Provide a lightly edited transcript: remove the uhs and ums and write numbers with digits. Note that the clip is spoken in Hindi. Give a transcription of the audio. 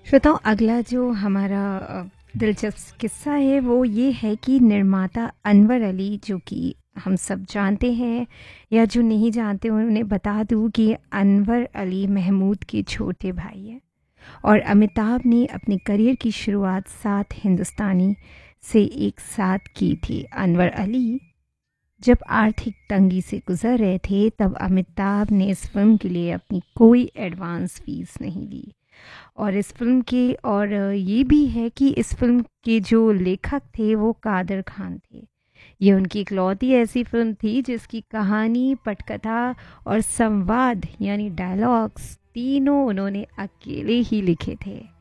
श्रोताओं, अगला जो हमारा दिलचस्प किस्सा है वो ये है कि निर्माता अनवर अली, जो कि हम सब जानते हैं या जो नहीं जानते उन्हें बता दूं कि अनवर अली महमूद के छोटे भाई हैं। और अमिताभ ने अपने करियर की शुरुआत 7 हिंदुस्तानी से एक साथ की थी। अनवर अली जब आर्थिक तंगी से गुजर रहे थे तब अमिताभ ने इस फिल्म के लिए अपनी कोई एडवांस फीस नहीं ली। और इस फिल्म के और ये भी है कि इस फिल्म के जो लेखक थे वो कादर खान थे। ये उनकी इकलौती ऐसी फिल्म थी जिसकी कहानी, पटकथा और संवाद यानी डायलॉग्स तीनों उन्होंने अकेले ही लिखे थे।